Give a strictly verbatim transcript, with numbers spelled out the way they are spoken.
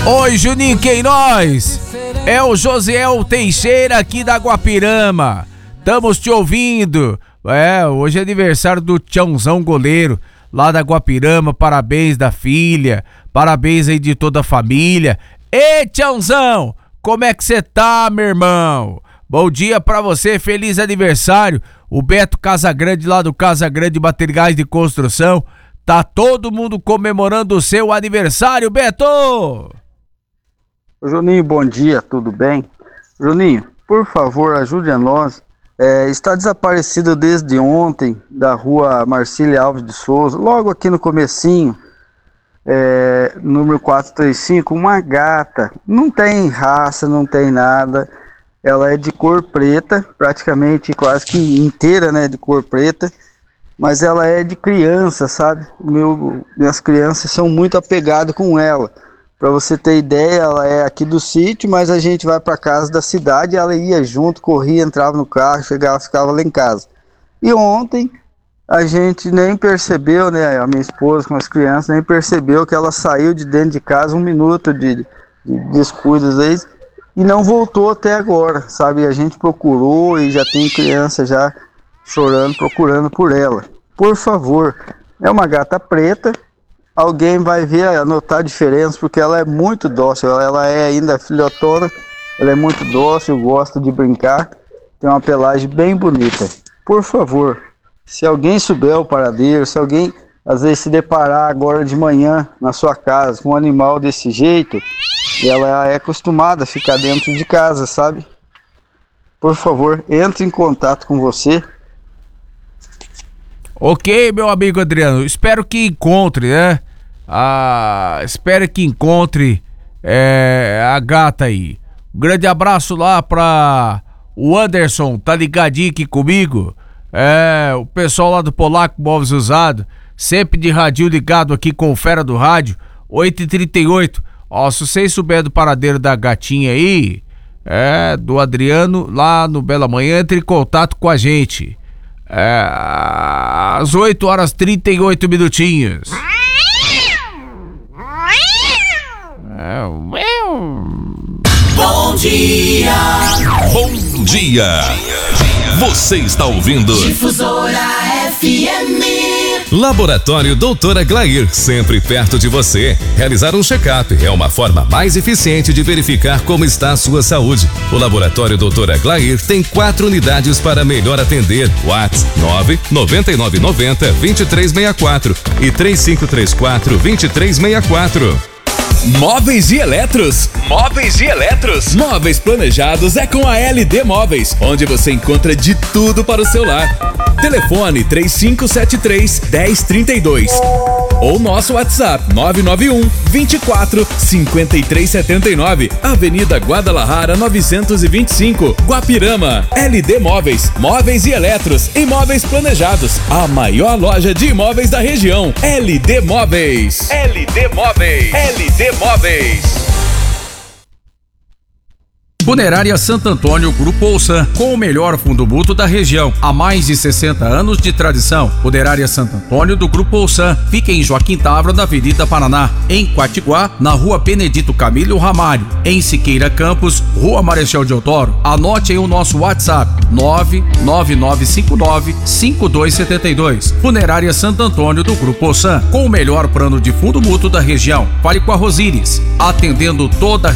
Oi, Juninho Queiroz, é o Josiel Teixeira aqui da Guapirama, estamos te ouvindo. É, hoje é aniversário do Tiãozão goleiro lá da Guapirama, parabéns da filha, parabéns aí de toda a família. Ei, Tiãozão, como é que você tá, meu irmão? Bom dia pra você, feliz aniversário. O Beto Casagrande lá do Casagrande Materiais de Construção, tá todo mundo comemorando o seu aniversário, Beto! Juninho, bom dia, tudo bem? Juninho, por favor, ajude a nós. É, está desaparecido desde ontem da rua Marcília Alves de Souza, logo aqui no comecinho, é, número quatrocentos e trinta e cinco, uma gata. Não tem raça, não tem nada. Ela é de cor preta, praticamente quase que inteira, né, de cor preta. Mas ela é de criança, sabe? Meu, minhas crianças são muito apegadas com ela. Para você ter ideia, ela é aqui do sítio, mas a gente vai para casa da cidade, ela ia junto, corria, entrava no carro, chegava, ficava lá em casa. E ontem a gente nem percebeu, né, a minha esposa com as crianças, nem percebeu que ela saiu de dentro de casa um minuto de, de descuidos aí e não voltou até agora, sabe? A gente procurou e já tem criança já chorando, procurando por ela. Por favor, é uma gata preta. Alguém vai ver, notar a diferença, porque ela é muito dócil, ela é ainda filhotona, ela é muito dócil, gosta de brincar, tem uma pelagem bem bonita. Por favor, se alguém souber o paradeiro, se alguém às vezes se deparar agora de manhã na sua casa com um animal desse jeito, ela é acostumada a ficar dentro de casa, sabe? Por favor, entre em contato com você. Ok, meu amigo Adriano, espero que encontre, né? Ah, espero que encontre é, a gata aí. Um grande abraço lá pra o Anderson, tá ligadinho aqui comigo? É, o pessoal lá do Polaco Móveis Usados, sempre de radinho ligado aqui com o Fera do Rádio, oito e trinta e oito. Ó, se vocês souberem do paradeiro da gatinha aí, é, do Adriano, lá no Bela Manhã, entre em contato com a gente. É, às oito horas e trinta e oito minutinhos. É, bom dia. Bom dia. Você está ouvindo Difusora F M. Laboratório Doutora Glair, sempre perto de você. Realizar um check-up é uma forma mais eficiente de verificar como está a sua saúde. O Laboratório Doutora Glair tem quatro unidades para melhor atender. WhatsApp nove nove nove nove zero dois três seis quatro e três cinco três quatro dois três seis quatro. Móveis e Eletros. Móveis e Eletros. Móveis planejados é com a L D Móveis, onde você encontra de tudo para o seu lar. Telefone três cinco sete três, um zero três dois ou nosso WhatsApp nove nove um, vinte e quatro, cinquenta e três setenta e nove, Avenida Guadalajara novecentos e vinte e cinco, Guapirama. L D Móveis, móveis e eletros e móveis planejados. A maior loja de imóveis da região. L D Móveis. L D Móveis. L D Móveis. Funerária Santo Antônio Grupo Ouçan, com o melhor fundo mútuo da região, há mais de sessenta anos de tradição. Funerária Santo Antônio do Grupo Ouçan, fica em Joaquim Távora, na Avenida Paraná, em Quatiguá, na Rua Benedito Camilo Ramalho, em Siqueira Campos, Rua Marechal Deodoro. Anote aí o nosso WhatsApp, nove nove nove cinco nove, cinco dois sete dois. Funerária Santo Antônio do Grupo Ouçan, com o melhor plano de fundo mútuo da região. Fale com a Rosíris, atendendo toda a